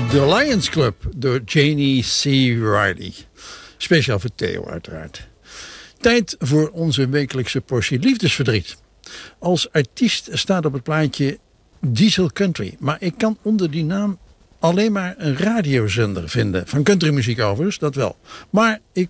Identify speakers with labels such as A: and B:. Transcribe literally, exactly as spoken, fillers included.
A: The Lions Club door Janie C. Riley. Speciaal voor Theo uiteraard. Tijd voor onze wekelijkse portie liefdesverdriet. Als artiest staat op het plaatje Diesel Country. Maar ik kan onder die naam alleen maar een radiozender vinden. Van countrymuziek overigens, dat wel. Maar ik